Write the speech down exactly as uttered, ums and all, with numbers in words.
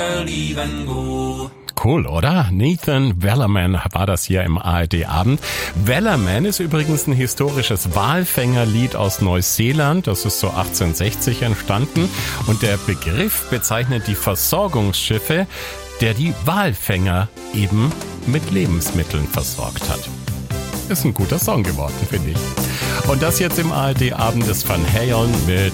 Cool, oder? Nathan Wellerman war das hier im A R D-Abend. Wellerman ist übrigens ein historisches Walfängerlied aus Neuseeland. Das ist so achtzehnhundertsechzig entstanden. Und der Begriff bezeichnet die Versorgungsschiffe, der die Walfänger eben mit Lebensmitteln versorgt hat. Ist ein guter Song geworden, finde ich. Und das jetzt im A R D-Abend ist Van Halen mit